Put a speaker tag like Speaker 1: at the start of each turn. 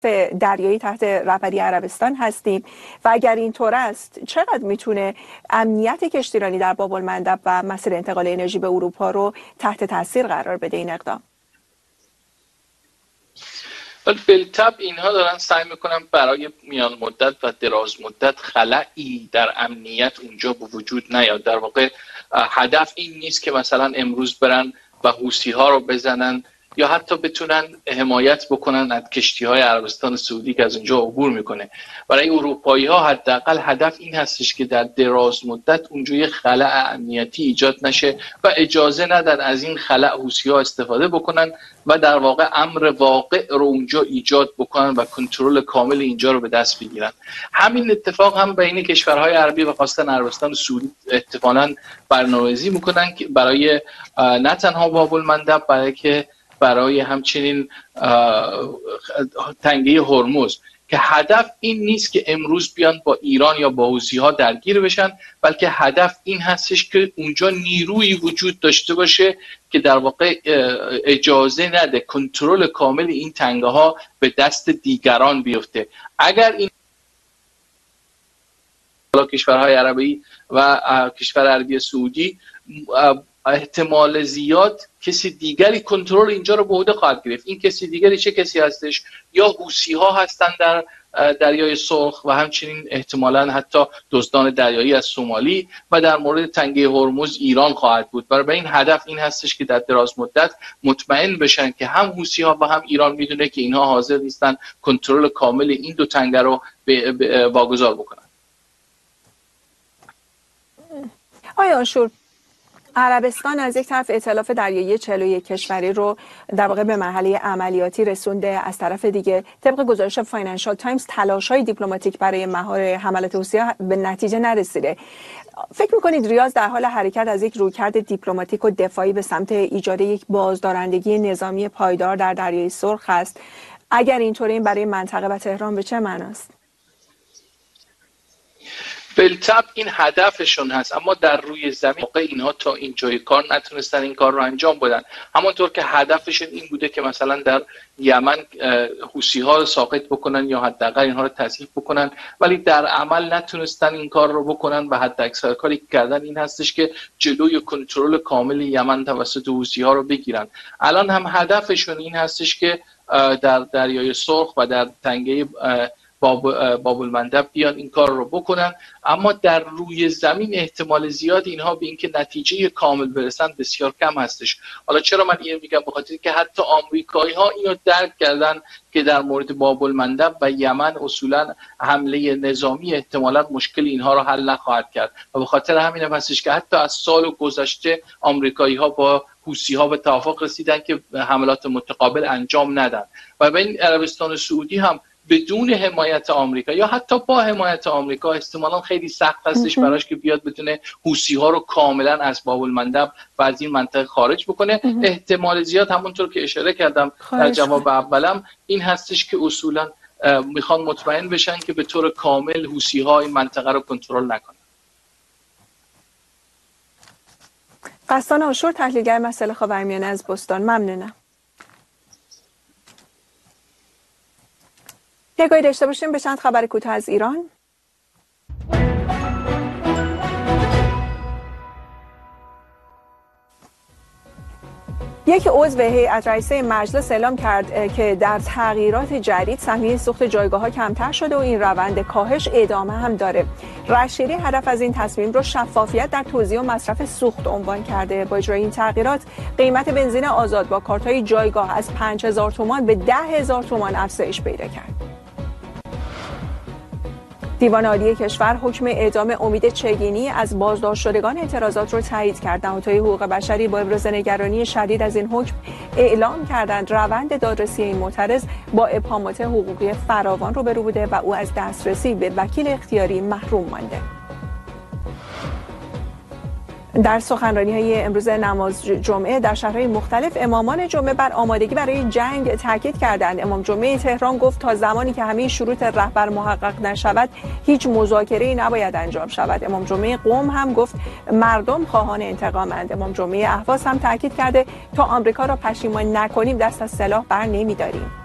Speaker 1: دریایی تحت رهبری عربستان هستیم و اگر اینطور است چقدر میتونه امنیت کشتیرانی در باب المندب و مسیر انتقال انرژی به اروپا رو تحت تاثیر قرار بده این اقدام؟
Speaker 2: بالطبع اینها دارن سعی میکنن برای میان مدت و دراز مدت خلایی در امنیت اونجا به وجود نیاد. در واقع هدف این نیست که مثلا امروز برن و حوثی ها رو بزنن یا حتی بتونن حمایت بکنن از کشتی‌های عربستان سعودی که از اونجا عبور میکنه. برای اروپایی‌ها حداقل هدف این هستش که در دراز مدت اونجا یه خلأ امنیتی ایجاد نشه و اجازه ندن از این خلأ حوثی‌ها استفاده بکنن و در واقع امر واقع رو اونجا ایجاد بکنن و کنترل کامل اینجا رو به دست بگیرن. همین اتفاق هم بین کشورهای عربی و خاصه عربستان سعودی احتمالاً برنامه‌ریزی میکنن که برای نه تنها باب المندب برای همچنین تنگه هرمز که هدف این نیست که امروز بیان با ایران یا با حوثی‌ها درگیر بشن، بلکه هدف این هستش که اونجا نیروی وجود داشته باشه که در واقع اجازه نده کنترل کامل این تنگه ها به دست دیگران بیفته. اگر این کشورهای عربی و کشور عربی سعودی احتمال زیاد کسی دیگری کنترل اینجا رو به عهده خواهد گرفت. این کسی دیگری چه کسی هستش؟ یا حوثی ها هستند در دریای سرخ و همچنین احتمالاً حتی دزدان دریایی از سومالی و در مورد تنگه هرمز ایران خواهد بود. برای این هدف این هستش که در دراز مدت مطمئن بشن که هم حوثی ها و هم ایران میدونه که اینها حاضر نیستن کنترل کامل این دو تنگه رو واگذار بکنن.
Speaker 1: آیا عاشور، عربستان از یک طرف ائتلاف دریایی 41 کشوری رو در واقع به مرحله عملیاتی رسونده، از طرف دیگه طبق گزارش فاینانشال تایمز تلاش‌های دیپلماتیک برای مهار حملات حوثی‌ها به نتیجه نرسیده. فکر می‌کنید ریاض در حال حرکت از یک رویکرد دیپلماتیک و دفاعی به سمت ایجاد یک بازدارندگی نظامی پایدار در دریای سرخ است؟ اگر اینطوره این برای منطقه و تهران به چه معناست؟
Speaker 2: بالطبع این هدفشون هست، اما در روی زمین واقع اینها تا اینجای کار نتونستن این کار رو انجام بدن. همونطور که هدفشون این بوده که مثلا در یمن حوثی ها رو ساقط بکنن یا حداقل اینها رو تضعیف بکنن، ولی در عمل نتونستن این کار رو بکنن و حتی اکثر کاری که کردن این هستش که جلوی کنترل کامل یمن توسط حوثی ها رو بگیرن. الان هم هدفشون این هستش که در دریای سرخ و در تنگه باب المندب بیان این کار رو بکنن، اما در روی زمین احتمال زیاد اینها به اینکه نتیجه کامل برسن بسیار کم هستش. حالا چرا من اینو میگم؟ به خاطر که حتی آمریکایی ها اینو درک کردن که در مورد باب المندب و یمن اصولا حمله نظامی احتمالاً مشکل اینها رو حل نخواهد کرد و به خاطر همین هستش که حتی از سال گذشته آمریکایی ها با حوثی ها به توافق رسیدن که حملات متقابل انجام ندن و به این عربستان سعودی هم بدون حمایت آمریکا یا حتی با حمایت آمریکا احتمالاً خیلی سخت هستش براش که بیاد بتونه حوثی ها رو کاملا از باب المندب و از این منطقه خارج بکنه. احتمال زیاد همونطور که اشاره کردم در جواب اولم این هستش که اصولا میخوان مطمئن بشن که به طور کامل حوثی ها این منطقه رو کنترل نکنن.
Speaker 1: قسطان عاشور، تحلیلگر مسائل خاورمیانه از بوستون، ممنونم. نگاهی داشته باشیم به چند خبر کوتاه از ایران. یک عضو هیئت رئیسه مجلس اعلام کرد که در تغییرات جدید سهمیه سوخت جایگاه‌ها کمتر شده و این روند کاهش ادامه هم داره. رشیدی هدف از این تصمیم رو شفافیت در توزیع و مصرف سوخت عنوان کرده. با اجرای این تغییرات قیمت بنزین آزاد با کارت‌های جایگاه از 5000 تومان به 10000 تومان افزایش پیدا کرد. دیوان عالی کشور حکم اعدام امید چگینی از بازداشت شدگان اعتراضات را تایید کرد. نهادهای حقوق بشری با ابراز نگرانی شدید از این حکم اعلام کردند روند دادرسی این معترض با ابهامات حقوقی فراوان روبرو بوده و او از دسترسی به وکیل اختیاری محروم مانده. در سخنرانی‌های امروز نماز جمعه در شهرهای مختلف امامان جمعه بر آمادگی برای جنگ تاکید کردند. امام جمعه تهران گفت تا زمانی که همه شروط رهبر محقق نشود هیچ مذاکره‌ای نباید انجام شود. امام جمعه قم هم گفت مردم خواهان انتقامند. امام جمعه اهواز هم تاکید کرده تا آمریکا را پشیمان نکنیم دست از سلاح بر نمی‌داریم.